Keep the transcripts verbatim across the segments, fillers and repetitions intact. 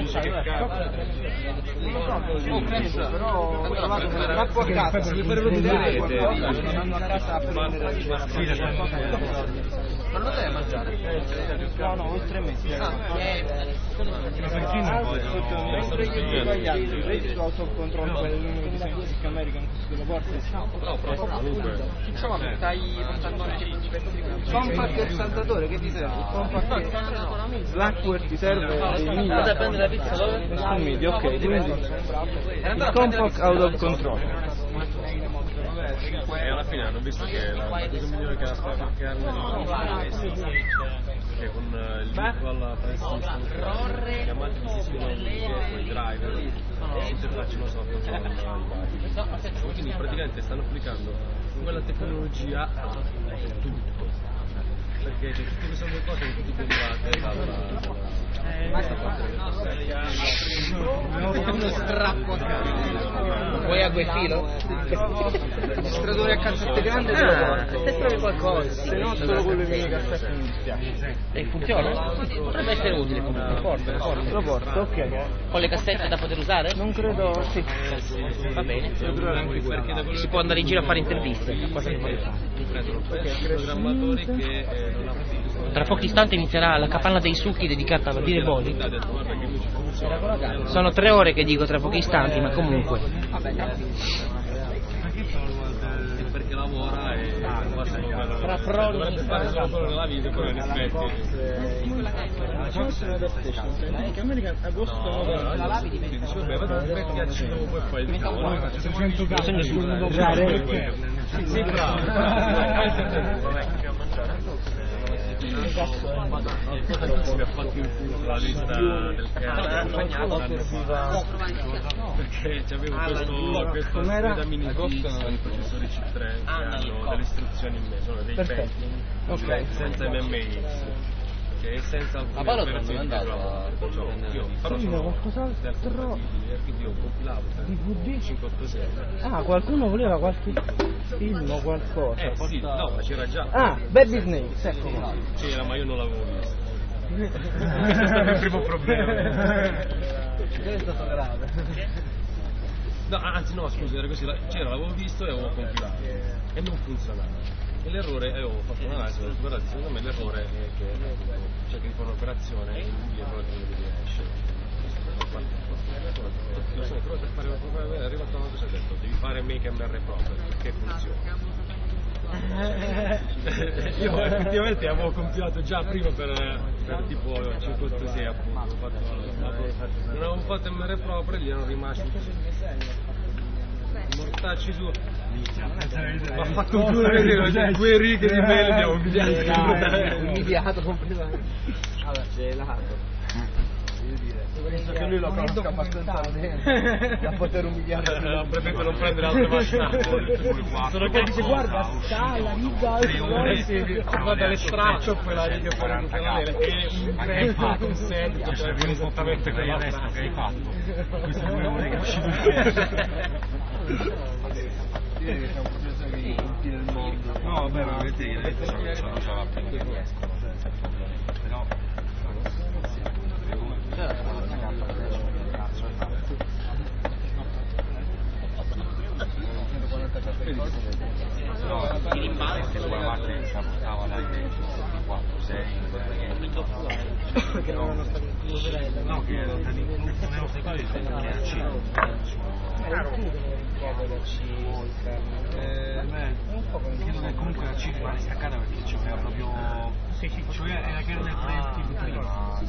dice che cazzo. Non penso, però ho trovato una tappo a casa, mi farebbero vedere qualcosa, vanno a casa a prendere ma non deve mangiare? No, no, oltre a me. Mentre io dico agli altri, vedi tu sotto controllo quel numero di Scientific American che lo porti? No, però comunque. Insomma, stai portando i pezzi di Compact e il saltatore, che ti serve? Il compact Blackwell ti serve dei mini. Andate a prendere la pizza dove? Nessun midi, ok, quindi il compact out of control. E alla fine hanno visto che la cosa migliore che la fa che hanno che con il link alla PlayStation chiamati di sistema con i driver si interfacciano sotto con i quindi praticamente stanno applicando quella tecnologia a tutto perché c'è tutte queste due cose che tutti derivate dalla uno strappo a casa. Vuoi a filo? Registratore a cassette grande ah, se trovi qualcosa se no solo con le mie cassette mi dispiace e funziona? Potrebbe essere utile comunque forte, forte. Lo porto, ok. Con le cassette da poter usare? Non credo, sì. Va bene. Si può andare in giro a fare interviste, cosa che puoi fare. Programmatori che non hanno tra pochi istanti inizierà la capanna dei succhi dedicata alla dire Boli. Sono tre ore che dico tra pochi istanti, ma comunque. Perché lavora e tra pro dovrebbe fare solo quello nella vita e poi ne smetti. Che American agosto novembre. Vabbè, vado perché accendo poi fai il cavolo. trecento bisogna scullare. Sì, bravo. Mi ha fatto il culo la lista del cazzo perché c'avevo questo questo da mini con i processori C tre che hanno delle istruzioni in me, sono dei pezzi senza M M X che è senza alcune ma operazioni di io però sono qualcos'altro quindi io compilavo D V D cinque otto sei ah qualcuno voleva qualche film o qualcosa eh sì no ma c'era già ah Baby Snakes ecco c'era ma io non l'avevo visto questo è stato il primo problema che è stato grave no anzi no scusa era così c'era l'avevo visto e avevo compilato e non funzionava e l'errore avevo fatto un'analisi ho recuperato secondo me l'errore è che cioè che di fare un'operazione e il errore che non riesce però per fare è arrivato una cosa ha detto devi fare make M R proper perché funziona io effettivamente avevo compilato già prima per, per tipo cinque otto sei appunto ho fatto, non avevo fatto M R proper e gli erano rimasti mortacci su ma ha fatto due righe due righe di mail abbiamo umiliato umiliato completamente allora gelato penso che lui lo conosca abbastanza bene da poter umiliare preferito non prendere altre macchine sono che dice guarda sta la riga guarda l'estraccio poi la riga fuori tutta la nera e un greco un seguito cioè esattamente quella resto che hai fatto questo è quello che è uscito direi che siamo proprio stati i punti del mondo no vabbè ma vedete io adesso sono già la prima però ti rimbalza sulla parte si portava dai quattro sei che non erano stati inclusi no che non erano stati inclusi che era C un po' credo che comunque la C rimane staccata perché c'era proprio cioè era che era nel preventivo prima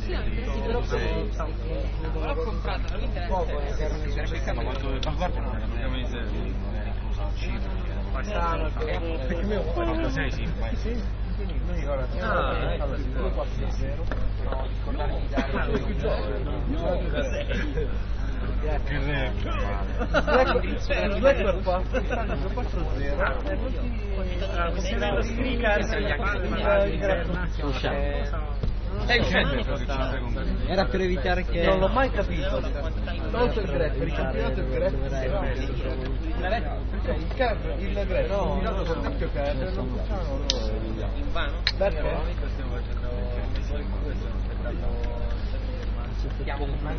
l'ho comprata non mi interessa ma quando ma guarda non era praticamente non era inclusa la C perché io ho fatto sei sì sì quindi ora ah due quattro zero no ricordarmi di dare che due per quattro quattro zero possiamo scaricarsi era per evitare che non l'ho mai capito tolto il grep ricampionato il grep il grep il grep no il vecchio grep non facciamo in vano perché? stiamo